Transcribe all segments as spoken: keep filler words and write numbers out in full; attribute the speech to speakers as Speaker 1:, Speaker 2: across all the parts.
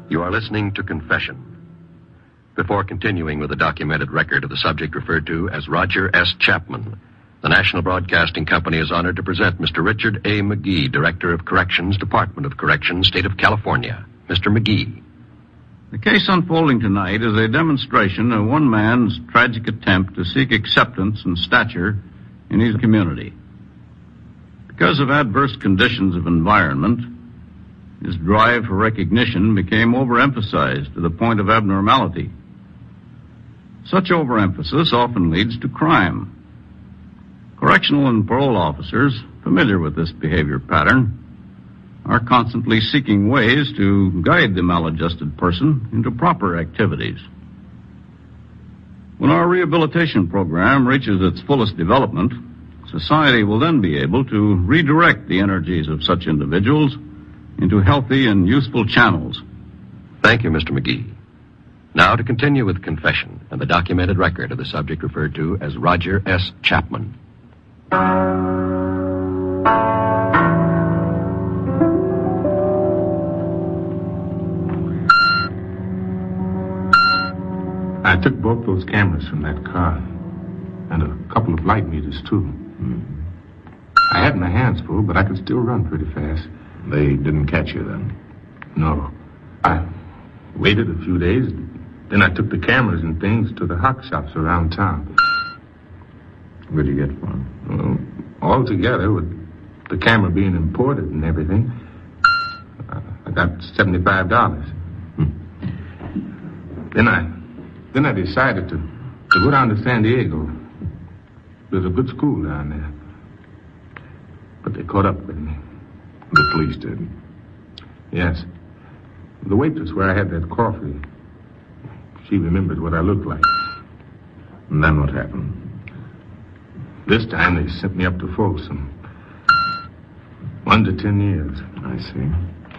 Speaker 1: You are listening to Confession. Before continuing with the documented record of the subject referred to as Roger S. Chapman, the National Broadcasting Company is honored to present Mister Richard A. McGee, Director of Corrections, Department of Corrections, State of California. Mister McGee.
Speaker 2: The case unfolding tonight is a demonstration of one man's tragic attempt to seek acceptance and stature in his community. Because of adverse conditions of environment, his drive for recognition became overemphasized to the point of abnormality. Such overemphasis often leads to crime. Correctional and parole officers, familiar with this behavior pattern, are constantly seeking ways to guide the maladjusted person into proper activities. When our rehabilitation program reaches its fullest development, society will then be able to redirect the energies of such individuals into healthy and useful channels.
Speaker 1: Thank you, Mister McGee. Now to continue with Confession and the documented record of the subject referred to as Roger S. Chapman.
Speaker 3: I took both those cameras from that car, and a couple of light meters, too.
Speaker 4: Hmm.
Speaker 3: I had my hands full, but I could still run pretty fast.
Speaker 4: They didn't catch you then?
Speaker 3: No. I waited a few days, then I took the cameras and things to the hock shops around town.
Speaker 4: Where'd you get one?
Speaker 3: Well, all together, with the camera being imported and everything, I got seventy-five dollars. Hmm. Then I... Then I decided to, to go down to San Diego. There's a good school down there. But they caught up with me.
Speaker 4: The police did?
Speaker 3: Yes. The waitress where I had that coffee, she remembered what I looked like.
Speaker 4: And then what happened?
Speaker 3: This time they sent me up to Folsom. One to ten years.
Speaker 4: I see.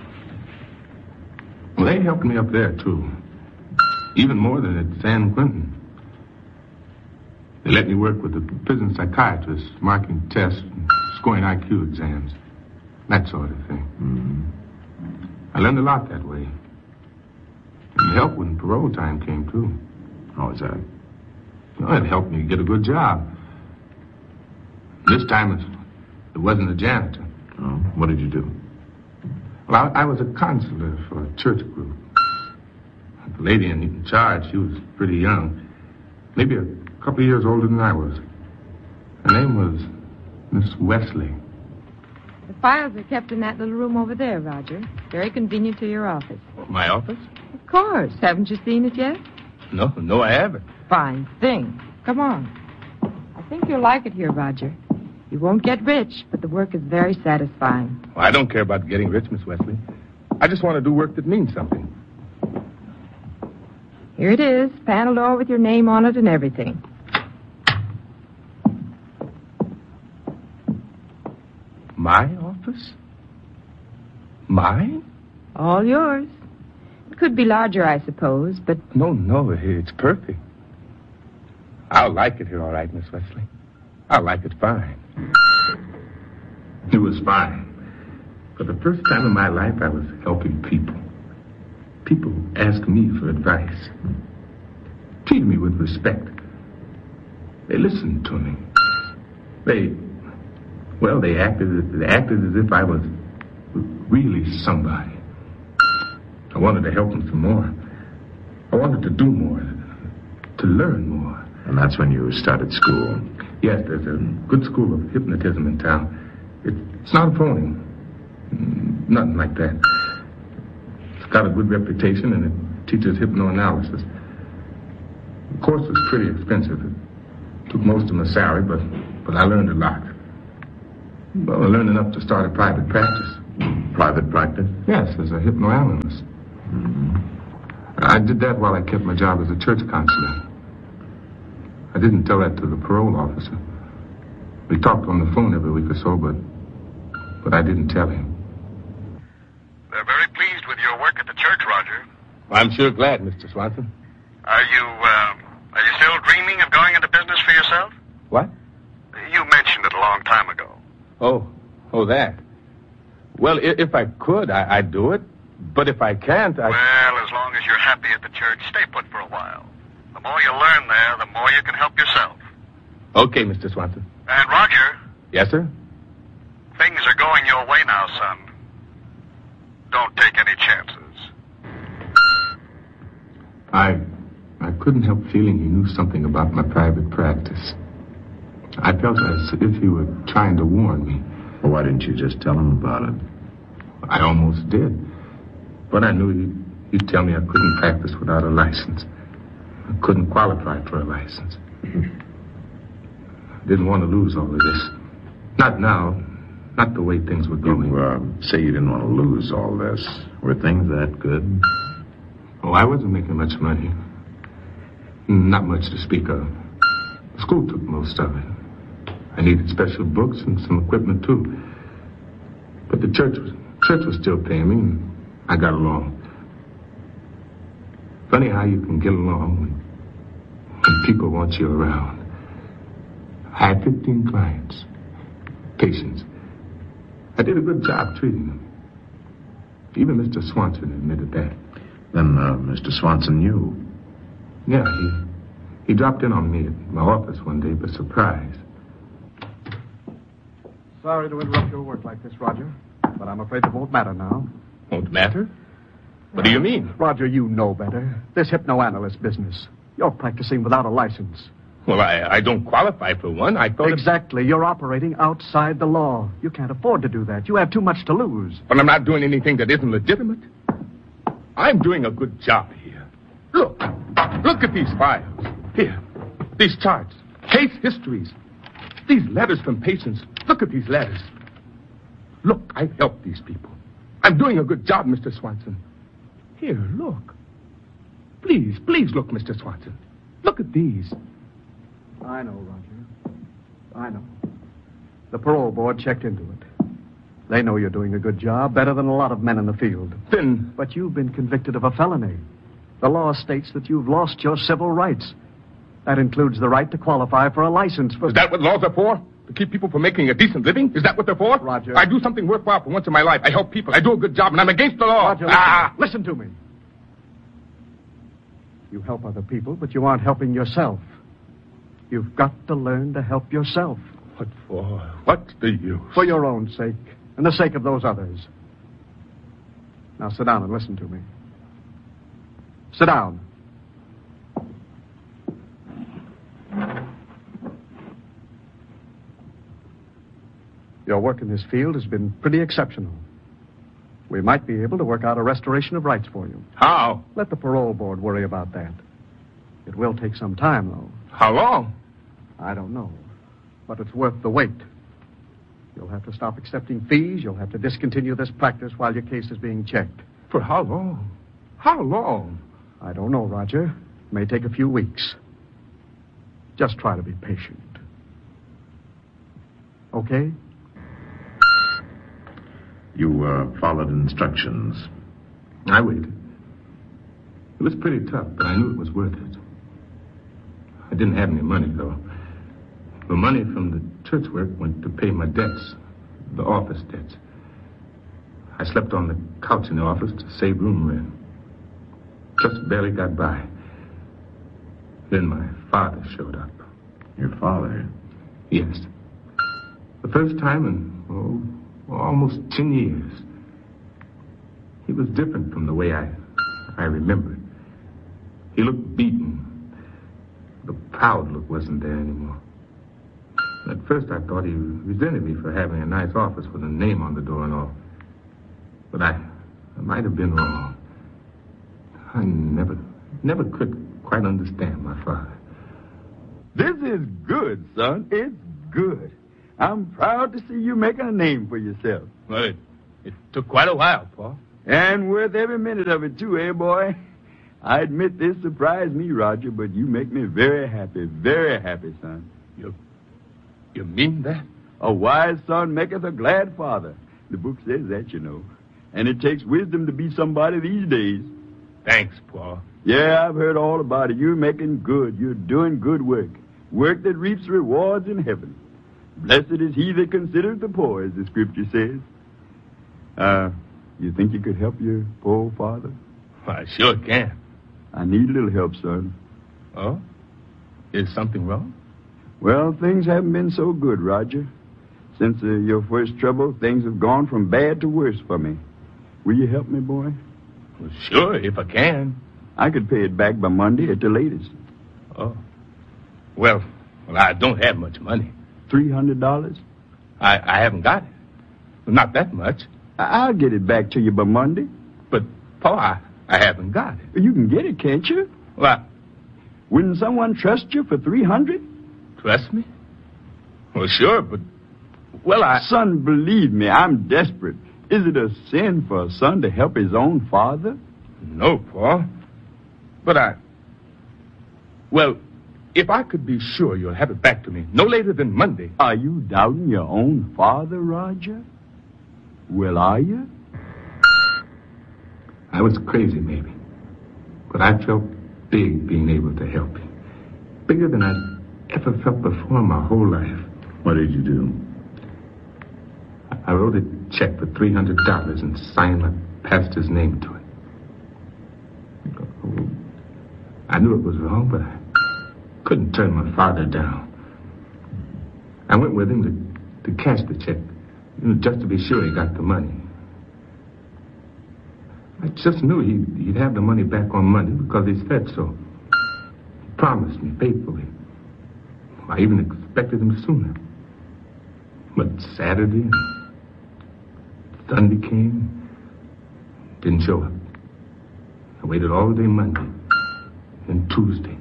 Speaker 3: Well, they helped me up there, too. Even more than at San Quentin. They let me work with the prison psychiatrists, marking tests and scoring I Q exams. That sort of thing.
Speaker 4: Mm-hmm.
Speaker 3: I learned a lot that way. And it helped when parole time came, too.
Speaker 4: How was that?
Speaker 3: Well, it helped me get a good job. This time it, it wasn't a janitor.
Speaker 4: Oh, what did you do?
Speaker 3: Well, I, I was a counselor for a church group. The lady in charge, she was pretty young. Maybe a couple of years older than I was. Her name was Miss Wesley.
Speaker 5: The files are kept in that little room over there, Roger. Very convenient to your office.
Speaker 3: My office?
Speaker 5: Of course. Haven't you seen it yet?
Speaker 3: No, no, I haven't.
Speaker 5: Fine thing. Come on. I think you'll like it here, Roger. You won't get rich, but the work is very satisfying.
Speaker 3: Well, I don't care about getting rich, Miss Wesley. I just want to do work that means something.
Speaker 5: Here it is, panel door with your name on it and everything.
Speaker 3: My office? Mine?
Speaker 5: All yours. It could be larger, I suppose, but...
Speaker 3: No, no, it's perfect. I'll like it here all right, Miss Wesley. I'll like it fine. It was fine. For the first time in my life, I was helping people. People asked me for advice. Treated me with respect. They listened to me. They, well, they acted, they acted as if I was really somebody. I wanted to help them some more. I wanted to do more, to learn more.
Speaker 4: And that's when you started school?
Speaker 3: Yes, there's a good school of hypnotism in town. It's not a phony. Nothing like that. Got a good reputation, and it teaches hypnoanalysis. The course was pretty expensive. It took most of my salary, but, but I learned a lot. Well, I learned enough to start a private practice.
Speaker 4: Private practice?
Speaker 3: Yes, as a hypnoanalyst.
Speaker 4: Mm-hmm.
Speaker 3: I did that while I kept my job as a church counselor. I didn't tell that to the parole officer. We talked on the phone every week or so, but, but I didn't tell him.
Speaker 6: They're very pleased with your work at the church, Roger.
Speaker 3: Well, I'm sure glad, Mister Swanson.
Speaker 6: Are you, uh, are you still dreaming of going into business for yourself?
Speaker 3: What?
Speaker 6: You mentioned it a long time ago.
Speaker 3: Oh, oh, that. Well, if I could, I, I'd do it. But if I can't, I...
Speaker 6: Well, happy at the church, stay put for a while. The more you learn there, the more you can help yourself.
Speaker 3: Okay, Mister Swanson.
Speaker 6: And Roger,
Speaker 3: Yes, sir?
Speaker 6: things are going your way now, son. Don't take any chances.
Speaker 3: I I couldn't help feeling he knew something about my private practice. I felt as if he were trying to warn me.
Speaker 4: Well, why didn't you just tell him about it?
Speaker 3: I almost did. But I knew he'd, he'd tell me I couldn't practice without a license. I couldn't qualify for a license. I didn't want to lose all of this. Not now. Not the way things were going.
Speaker 4: You uh, say you didn't want to lose all this. Were things that good?
Speaker 3: Oh, I wasn't making much money. Not much to speak of. The school took most of it. I needed special books and some equipment, too. But the church was, church was still paying me, and I got along. Funny how you can get along when, when people want you around. I had fifteen clients. Patients. I did a good job treating them. Even Mister Swanson admitted that.
Speaker 4: Then uh, Mister Swanson knew.
Speaker 3: Yeah, he he dropped in on me at my office one day by surprise.
Speaker 7: Sorry to interrupt your work like this, Roger, but I'm afraid it won't matter now.
Speaker 3: Won't matter? What do you mean?
Speaker 7: Roger, you know better. This hypnoanalyst business. You're practicing without a license.
Speaker 3: Well, I, I don't qualify for one. I thought...
Speaker 7: Exactly. You're operating outside the law. You can't afford to do that. You have too much to lose.
Speaker 3: But I'm not doing anything that isn't legitimate. I'm doing a good job here. Look. Look at these files. Here. These charts. Case histories. These letters from patients. Look at these letters. Look, I've helped these people. I'm doing a good job, Mister Swanson. Here, look. Please, please look, Mister Swanson. Look at these.
Speaker 7: I know, Roger. I know. The parole board checked into it. They know you're doing a good job, better than a lot of men in the field.
Speaker 3: Then...
Speaker 7: But you've been convicted of a felony. The law states that you've lost your civil rights. That includes the right to qualify for a license for...
Speaker 3: Is that what laws are for? To keep people from making a decent living? Is that what they're for?
Speaker 7: Roger.
Speaker 3: I do something worthwhile for once in my life. I help people. I do a good job, and I'm against the law.
Speaker 7: Roger,
Speaker 3: ah!
Speaker 7: listen, listen to me. You help other people, but you aren't helping yourself. You've got to learn to help yourself.
Speaker 3: What for? What's the use?
Speaker 7: For your own sake, and the sake of those others. Now sit down and listen to me. Sit down. Your work in this field has been pretty exceptional. We might be able to work out a restoration of rights for you.
Speaker 3: How?
Speaker 7: Let the parole board worry about that. It will take some time, though.
Speaker 3: How long?
Speaker 7: I don't know. But it's worth the wait. You'll have to stop accepting fees. You'll have to discontinue this practice while your case is being checked.
Speaker 3: For how long? How long?
Speaker 7: I don't know, Roger. It may take a few weeks. Just try to be patient. Okay?
Speaker 4: You uh, followed instructions.
Speaker 3: I waited. It was pretty tough, but I knew it was worth it. I didn't have any money, though. The money from the church work went to pay my debts, the office debts. I slept on the couch in the office to save room rent. Just barely got by. Then my father showed up.
Speaker 4: Your father?
Speaker 3: Yes. The first time in, oh, almost ten years. He was different from the way I, I remembered. He looked beaten. The proud look wasn't there anymore. At first I thought he resented me for having a nice office with a name on the door and all. But I, I might have been wrong. I never, never could quite understand my father.
Speaker 8: This is good, son. It's good. I'm proud to see you making a name for yourself.
Speaker 3: Well, it, it took quite a while, Pa.
Speaker 8: And worth every minute of it, too, eh, boy? I admit this surprised me, Roger, but you make me very happy, very happy, son.
Speaker 3: You, you mean that?
Speaker 8: A wise son maketh a glad father. The book says that, you know. And it takes wisdom to be somebody these days.
Speaker 3: Thanks, Pa.
Speaker 8: Yeah, I've heard all about it. You're making good. You're doing good work. Work that reaps rewards in heaven. Blessed is he that considers the poor, as the scripture says. Uh, you think you could help your poor father?
Speaker 3: I sure can.
Speaker 8: I need a little help, son.
Speaker 3: Oh? Is something wrong?
Speaker 8: Well, things haven't been so good, Roger. Since uh, your first trouble, things have gone from bad to worse for me. Will you help me, boy?
Speaker 3: Well, sure, if I can.
Speaker 8: I could pay it back by Monday at the latest.
Speaker 3: Oh. Well, well, I don't have much money.
Speaker 8: Three hundred dollars?
Speaker 3: I, I haven't got it. Not that much.
Speaker 8: I'll get it back to you by Monday.
Speaker 3: But, Pa, I, I haven't got it.
Speaker 8: You can get it, can't you?
Speaker 3: Well, I,
Speaker 8: Wouldn't someone trust you for three hundred?
Speaker 3: Trust me? Well, sure, but... Well, I...
Speaker 8: Son, believe me, I'm desperate. Is it a sin for a son to help his own father?
Speaker 3: No, Pa. But I... Well, if I could be sure you'll have it back to me no later than Monday...
Speaker 8: Are you doubting your own father, Roger? Well, are you?
Speaker 4: I was crazy, maybe. But I felt big being able to help you. Bigger than I'd ever felt before in my whole life.
Speaker 2: What did you do?
Speaker 4: I wrote a check for three hundred dollars and signed my pastor's name to it. I knew it was wrong, but I couldn't turn my father down. I went with him to, to cash the check, you know, just to be sure he got the money. I just knew he'd, he'd have the money back on Monday because he said so. He promised me faithfully. I even expected him sooner. But Saturday, Sunday came, didn't show up. I waited all day Monday and Tuesday.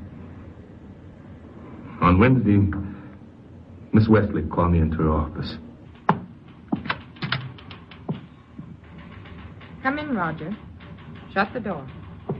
Speaker 4: On Wednesday, Miss Wesley called me into her office.
Speaker 5: Come in, Roger. Shut the door.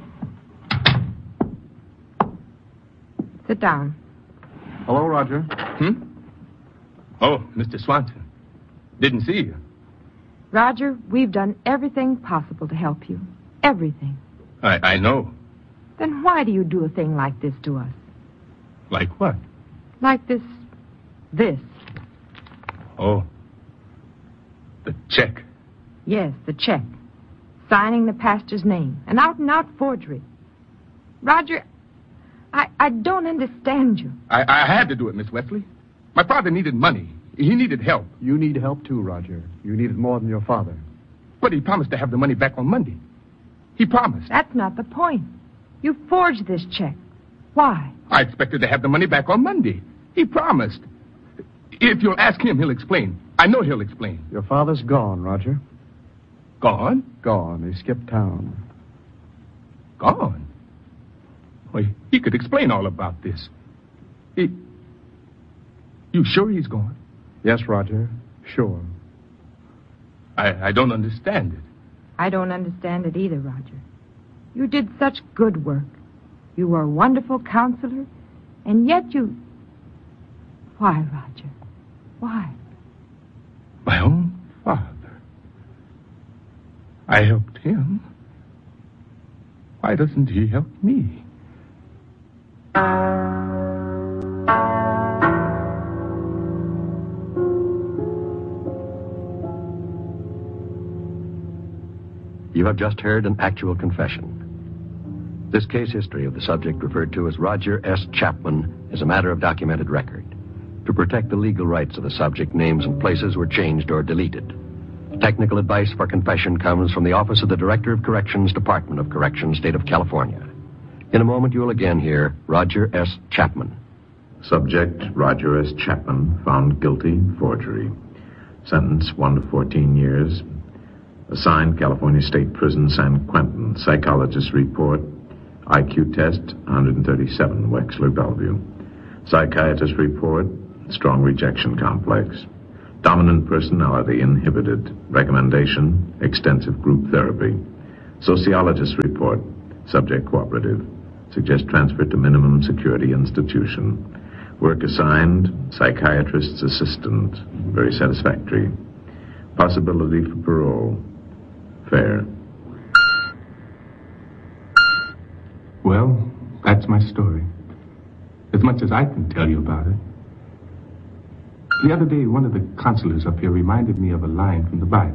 Speaker 5: Sit down.
Speaker 7: Hello, Roger.
Speaker 3: Hmm? Oh, Mister Swanson. Didn't see you.
Speaker 5: Roger, we've done everything possible to help you. Everything.
Speaker 3: I, I know.
Speaker 5: Then why do you do a thing like this to us?
Speaker 3: Like what?
Speaker 5: Like this... this.
Speaker 3: Oh. The check.
Speaker 5: Yes, the check. Signing the pastor's name. An out-and-out forgery. Roger, I, I don't understand you.
Speaker 3: I, I had to do it, Miss Wesley. My father needed money. He needed help.
Speaker 7: You need help too, Roger. You need it more than your father.
Speaker 3: But he promised to have the money back on Monday. He promised.
Speaker 5: That's not the point. You forged this check. Why?
Speaker 3: I expected to have the money back on Monday. He promised. If you'll ask him, he'll explain. I know he'll explain.
Speaker 7: Your father's gone, Roger.
Speaker 3: Gone?
Speaker 7: Gone. He skipped town.
Speaker 3: Gone? Well, he could explain all about this. He... You sure he's gone?
Speaker 7: Yes, Roger. Sure.
Speaker 3: I, I don't understand it.
Speaker 5: I don't understand it either, Roger. You did such good work. You were a wonderful counselor, and yet you... Why, Roger? Why?
Speaker 3: My own father. I helped him. Why doesn't he help me?
Speaker 1: You have just heard an actual confession. This case history of the subject referred to as Roger S. Chapman is a matter of documented record. To protect the legal rights of the subject, names and places were changed or deleted. Technical advice for confession comes from the Office of the Director of Corrections, Department of Corrections, State of California. In a moment, you will again hear Roger S. Chapman.
Speaker 4: Subject, Roger S. Chapman, found guilty, forgery. Sentence, one to fourteen years. Assigned California State Prison, San Quentin. Psychologist report, I Q test, one hundred thirty-seven, Wexler, Bellevue. Psychiatrist report, strong rejection complex. Dominant personality inhibited. Recommendation, extensive group therapy. Sociologist report, subject cooperative. Suggest transfer to minimum security institution. Work assigned, psychiatrist's assistant. Very satisfactory. Possibility for parole. Fair.
Speaker 9: Well, that's my story. As much as I can tell you about it. The other day, one of the counselors up here reminded me of a line from the Bible.